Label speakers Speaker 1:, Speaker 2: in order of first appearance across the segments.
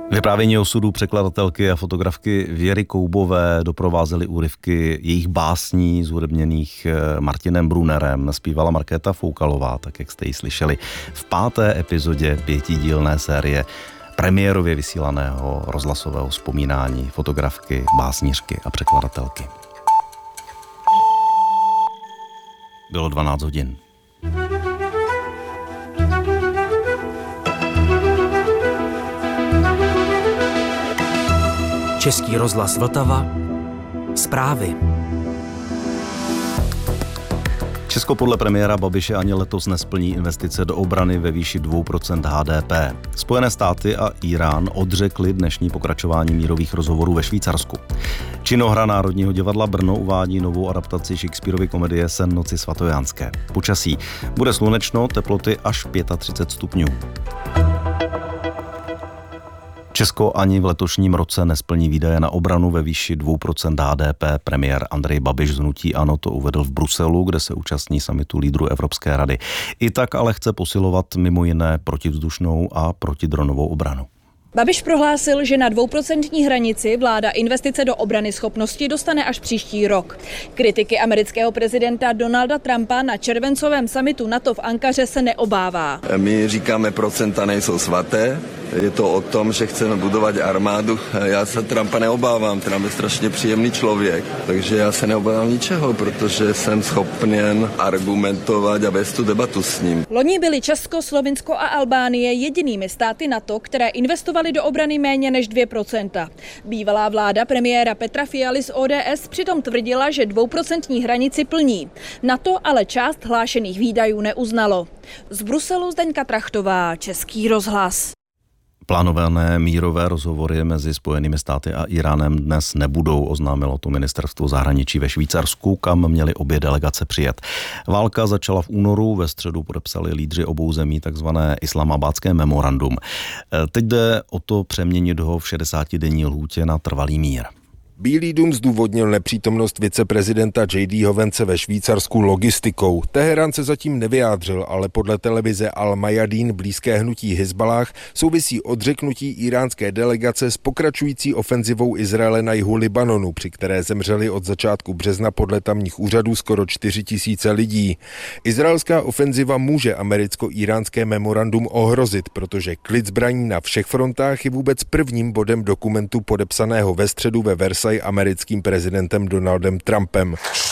Speaker 1: Vyprávění osudů překladatelky a fotografky Věry Koubové doprovázely úryvky jejich básní zhudebněných Martinem Brunnerem. Zpívala Markéta Foukalová, tak jak jste ji slyšeli v 5. epizodě 5dílné série premiérově vysílaného rozhlasového vzpomínání fotografky, básnířky a překladatelky. Bylo 12 hodin.
Speaker 2: Český rozhlas Vltava. Zprávy.
Speaker 1: Česko podle premiéra Babiše ani letos nesplní investice do obrany ve výši 2% HDP. Spojené státy a Irán odřekli dnešní pokračování mírových rozhovorů ve Švýcarsku. Činohra Národního divadla Brno uvádí novou adaptaci Shakespearovy komedie Sen noci svatojánské. Počasí. Bude slunečno, teploty až 35 stupňů. Česko ani v letošním roce nesplní výdaje na obranu ve výši 2% HDP. Premiér Andrej Babiš z hnutí ANO to uvedl v Bruselu, kde se účastní summitu lídrů Evropské rady. I tak ale chce posilovat mimo jiné protivzdušnou a protidronovou obranu.
Speaker 3: Babiš prohlásil, že na 2% hranici vláda investice do obrany schopnosti dostane až příští rok. Kritiky amerického prezidenta Donalda Trumpa na červencovém summitu NATO v Ankaře se neobává.
Speaker 4: My říkáme, procenta nejsou svaté. Je to o tom, že chceme budovat armádu. Já se Trumpa neobávám, Trump je strašně příjemný člověk, takže já se neobávám ničeho, protože jsem schopen argumentovat a vést tu debatu s ním.
Speaker 3: Loni byly Česko, Slovinsko a Albánie jedinými státy NATO, které investovaly do obrany méně než 2%. Bývalá vláda premiéra Petra Fialy z ODS přitom tvrdila, že 2% hranici plní. NATO ale část hlášených výdajů neuznalo. Z Bruselu Zdeňka Trachtová, Český rozhlas.
Speaker 1: Plánované mírové rozhovory mezi Spojenými státy a Iránem dnes nebudou, oznámilo to ministerstvo zahraničí ve Švýcarsku, kam měly obě delegace přijet. Válka začala v únoru, ve středu podepsali lídři obou zemí takzvané islamabádské memorandum. Teď jde o to přeměnit ho v 60denní lhůtě na trvalý mír.
Speaker 5: Bílý dům zdůvodnil nepřítomnost viceprezidenta J.D. Vance ve Švýcarsku logistikou. Teherán se zatím nevyjádřil, ale podle televize Al-Mayadin blízké hnutí Hizballáh souvisí odřeknutí iránské delegace s pokračující ofenzivou Izraele na jihu Libanonu, při které zemřeli od začátku března podle tamních úřadů skoro 4 000 lidí. Izraelská ofenziva může americko-iránské memorandum ohrozit, protože klid zbraní na všech frontách je vůbec prvním bodem dokumentu podepsaného ve středu ve Versailles americkým prezidentem Donaldem Trumpem.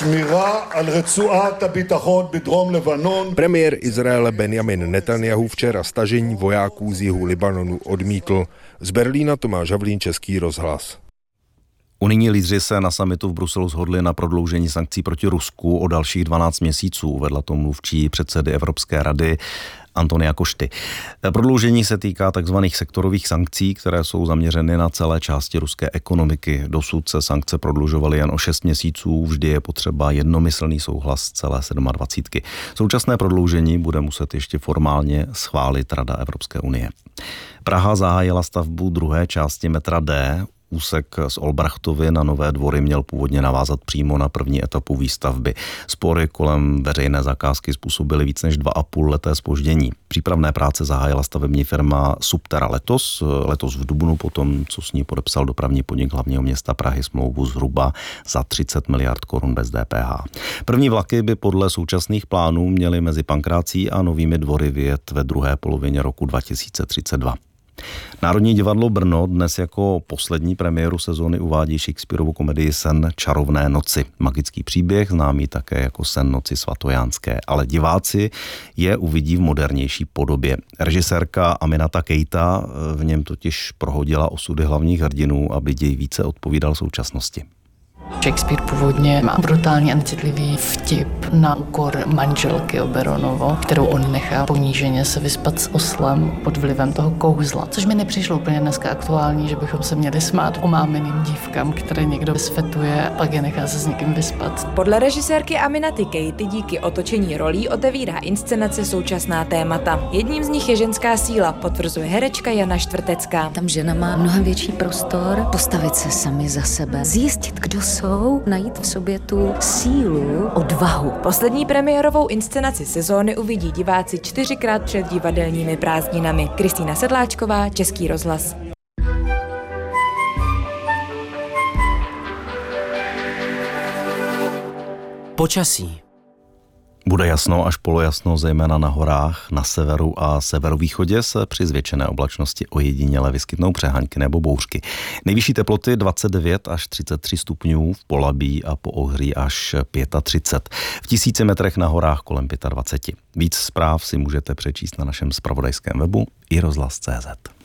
Speaker 5: Premiér Izraele Benjamin Netanjahu včera stažení vojáků z jihu Libanonu odmítl. Z Berlína Tomáš Havlín, Český rozhlas.
Speaker 1: Unijní lídři se na summitu v Bruselu shodli na prodloužení sankcí proti Rusku o dalších 12 měsíců, uvedla to mluvčí předsedy Evropské rady Antonia Košty. Prodloužení se týká takzvaných sektorových sankcí, které jsou zaměřeny na celé části ruské ekonomiky. Dosud se sankce prodlužovaly jen o 6 měsíců, vždy je potřeba jednomyslný souhlas celé 27. Současné prodloužení bude muset ještě formálně schválit Rada Evropské unie. Praha zahájila stavbu druhé části metra D. Úsek z Olbrachtovy na Nové Dvory měl původně navázat přímo na první etapu výstavby. Spory kolem veřejné zakázky způsobily víc než 2,5leté zpoždění. Přípravné práce zahájila stavební firma Subterra letos v dubnu, potom co s ní podepsal dopravní podnik hlavního města Prahy smlouvu zhruba za 30 miliard korun bez DPH. První vlaky by podle současných plánů měly mezi Pankrácí a Novými Dvory vyjet ve druhé polovině roku 2032. Národní divadlo Brno dnes jako poslední premiéru sezóny uvádí Shakespearovu komedii Sen čarovné noci. Magický příběh, známý také jako Sen noci svatojánské, ale diváci je uvidí v modernější podobě. Režisérka Aminata Keita v něm totiž prohodila osudy hlavních hrdinů, aby děj více odpovídal současnosti.
Speaker 6: Shakespeare původně má brutálně a necitlivý vtip na úkor manželky Oberonovo, kterou on nechá poníženě se vyspat s oslem pod vlivem toho kouzla. Což mi nepřišlo úplně dneska aktuální, že bychom se měli smát omámeným dívkám, které někdo vysvetuje, pak je nechá se s někým vyspat.
Speaker 7: Podle režisérky Aminaty Keity díky otočení rolí otevírá inscenace současná témata. Jedním z nich je ženská síla, potvrzuje herečka Jana Štvrtecká.
Speaker 8: Tam žena má mnohem větší prostor postavit se sami za sebe, zjistit, kdo jsou, najít v sobě tu sílu, odvahu.
Speaker 7: Poslední premiérovou inscenaci sezóny uvidí diváci 4krát před divadelními prázdninami. Kristýna Sedláčková, Český rozhlas.
Speaker 2: Počasí.
Speaker 1: Bude jasno až polojasno, zejména na horách, na severu a severovýchodě se při zvětšené oblačnosti ojediněle vyskytnou přehaňky nebo bouřky. Nejvyšší teploty 29 až 33 stupňů, v Polabí a po Ohří až 35. V 1000 metrech na horách kolem 25. Víc zpráv si můžete přečíst na našem zpravodajském webu iRozhlas.cz.